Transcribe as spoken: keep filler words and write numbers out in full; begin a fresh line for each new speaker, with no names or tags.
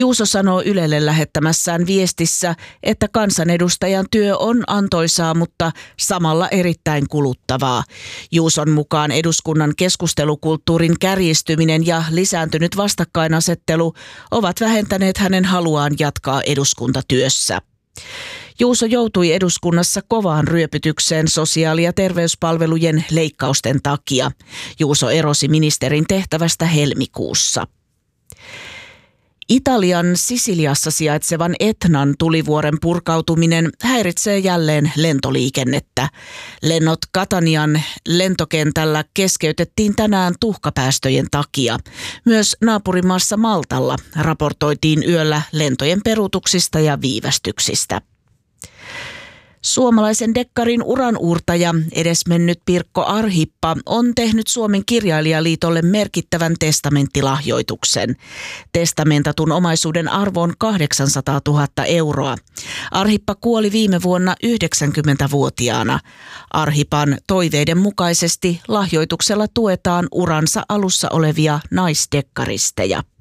Juuso sanoo Ylelle lähettämässään viestissä, että kansanedustajan työ on antoisaa, mutta samalla erittäin kuluttavaa. Juuson mukaan eduskunnan keskustelukulttuurin kärjistyminen ja lisääntynyt vastakkainasettelu ovat vähentäneet hänen haluaan jatkaa eduskuntatyössä. Juuso joutui eduskunnassa kovaan ryöpytykseen sosiaali- ja terveyspalvelujen leikkausten takia. Juuso erosi ministerin tehtävästä helmikuussa. Italian Sisiliassa sijaitsevan Etnan tulivuoren purkautuminen häiritsee jälleen lentoliikennettä. Lennot Catanian lentokentällä keskeytettiin tänään tuhkapäästöjen takia. Myös naapurimaassa Maltalla raportoitiin yöllä lentojen peruutuksista ja viivästyksistä. Suomalaisen dekkarin uranuurtaja, edesmennyt Pirkko Arhippa, on tehnyt Suomen kirjailijaliitolle merkittävän testamenttilahjoituksen. Testamentatun omaisuuden arvo on kahdeksansataatuhatta euroa. Arhippa kuoli viime vuonna yhdeksänkymmentävuotiaana. Arhipan toiveiden mukaisesti lahjoituksella tuetaan uransa alussa olevia naisdekkaristeja.